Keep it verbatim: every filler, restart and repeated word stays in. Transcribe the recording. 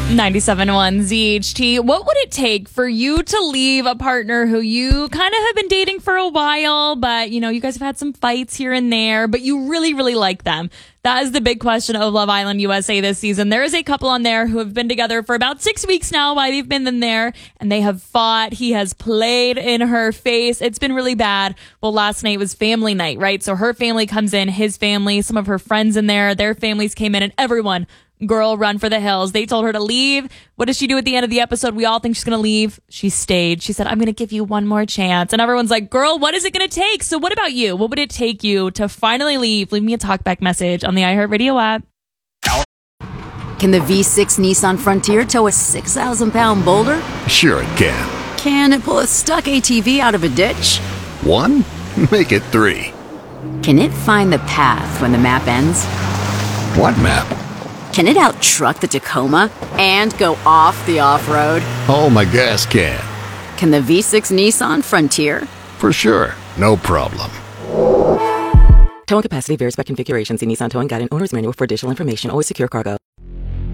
ninety-seven point one Z H T. What would it take for you to leave a partner who you kind of have been dating for a while, but, you know, you guys have had some fights here and there, but you really, really like them? That is the big question of Love Island U S A this season. There is a couple on there who have been together for about six weeks now while they've been in there, and they have fought. He has played in her face. It's been really bad. Well, last night was family night, right? So her family comes in, his family, some of her friends in there, their families came in, and everyone, girl, run for the hills. They told her to leave. What does she do at the end of the episode? We all think she's going to leave. She stayed. She said, I'm going to give you one more chance. And everyone's like, girl, what is it going to take? So what about you? What would it take you to finally leave? Leave me a talkback message on the iHeartRadio app. Can the V six Nissan Frontier tow a six thousand pound boulder? Sure it can. Can it pull a stuck A T V out of a ditch? One? Make it three. Can it find the path when the map ends? What map? Can it out-truck the Tacoma and go off the off-road? Oh, my gas can. Can the V six Nissan Frontier? For sure. No problem. Towing capacity varies by configuration. See Nissan Towing Guide and Owner's Manual for additional information. Always secure cargo.